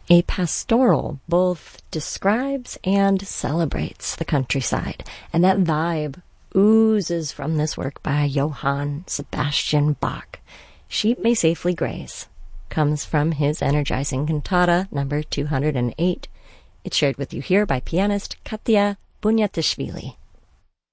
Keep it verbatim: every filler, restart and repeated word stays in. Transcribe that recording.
A pastoral both describes and celebrates the countryside, and that vibe oozes from this work by Johann Sebastian Bach. Sheep May Safely Graze comes from his energizing cantata number two hundred eight. It's shared with you here by pianist Katya Bunyatishvili.